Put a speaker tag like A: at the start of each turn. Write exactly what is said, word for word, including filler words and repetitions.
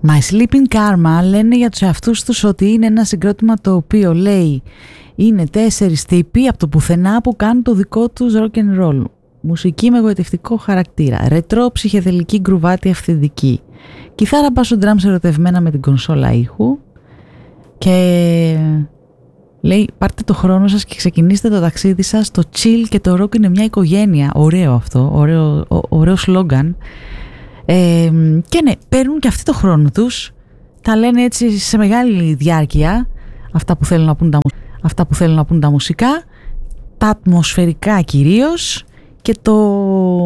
A: My Sleeping Karma λένε για τους εαυτούς τους ότι είναι ένα συγκρότημα το οποίο λέει είναι τέσσερις τύποι από το πουθενά που κάνουν το δικό τους rock and roll. Μουσική με εγωιτευτικό χαρακτήρα, ρετρό, ψυχεδελική, γκρουβάτη, αυθεντική. Κιθάρα, μπάσο, ντραμς ερωτευμένα με την κονσόλα ήχου. Και λέει πάρτε το χρόνο σας και ξεκινήστε το ταξίδι σας. Το chill και το rock είναι μια οικογένεια. Ωραίο αυτό, ωραίο, ωραίο σλόγγαν. Ε, και ναι, παίρνουν και αυτοί το χρόνο τους. Τα λένε έτσι σε μεγάλη διάρκεια αυτά που θέλουν να πούν τα, αυτά που θέλουν να πούν τα μουσικά, τα ατμοσφαιρικά κυρίως και το